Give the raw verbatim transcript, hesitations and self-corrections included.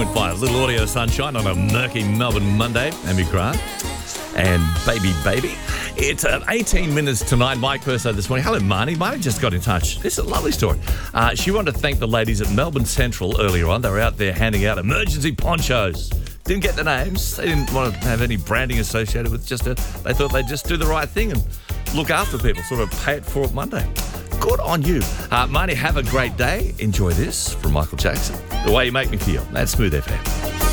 By a little audio sunshine on a murky Melbourne Monday. Amy Grant and Baby Baby. It's uh, eighteen minutes tonight. Mike Perso this morning. Hello, Marnie. Marnie just got in touch. This is a lovely story. Uh, she wanted to thank the ladies at Melbourne Central earlier on. They were out there handing out emergency ponchos. Didn't get the names. They didn't want to have any branding associated with just a... They thought they'd just do the right thing and look after people, sort of pay it forward Monday. Good on you. Uh, Marnie, have a great day. Enjoy this from Michael Jackson. The Way You Make Me Feel. That's Smooth F M.